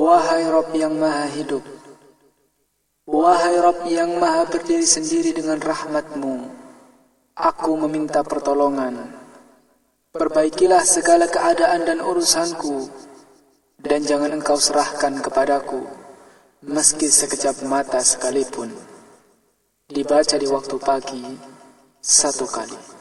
Wahai Rabb yang maha hidup, wahai Rabb yang maha berdiri sendiri dengan rahmat-Mu, aku meminta pertolongan. Perbaikilah segala keadaan dan urusanku, dan jangan Engkau serahkan kepadaku, meski sekejap mata sekalipun. Dibaca di waktu pagi 1 kali.